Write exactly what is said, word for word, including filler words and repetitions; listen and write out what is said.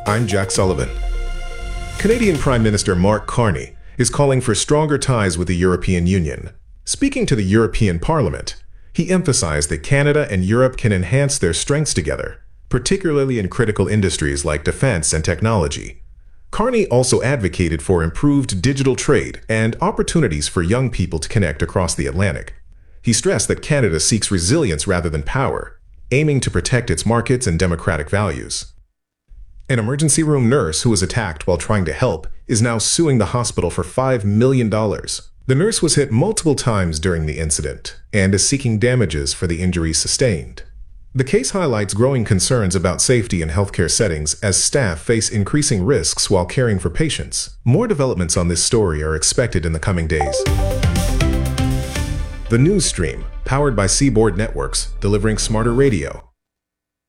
I'm Jack Sullivan. Canadian Prime Minister Mark Carney is calling for stronger ties with the European Union. Speaking to the European Parliament, he emphasized that Canada and Europe can enhance their strengths together, particularly in critical industries like defense and technology. Carney also advocated for improved digital trade and opportunities for young people to connect across the Atlantic. He stressed that Canada seeks resilience rather than power, aiming to protect its markets and democratic values. An emergency room nurse who was attacked while trying to help is now suing the hospital for five million dollars. The nurse was hit multiple times during the incident and is seeking damages for the injuries sustained. The case highlights growing concerns about safety in healthcare settings as staff face increasing risks while caring for patients. More developments on this story are expected in the coming days. The News Stream, powered by Seaboard Networks, delivering smarter radio.